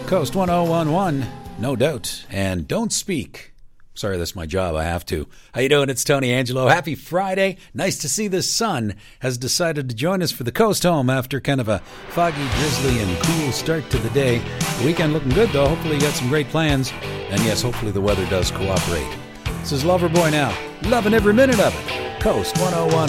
Coast 1011, no doubt. And don't speak. Sorry, that's my job. I have to. How you doing? It's Tony Angelo. Happy Friday. Nice to see the sun has decided to join us for the coast home after kind of a foggy, drizzly, and cool start to the day. The weekend looking good, though. Hopefully you got some great plans. And yes, hopefully the weather does cooperate. This is Loverboy now. Loving every minute of it. Coast 101.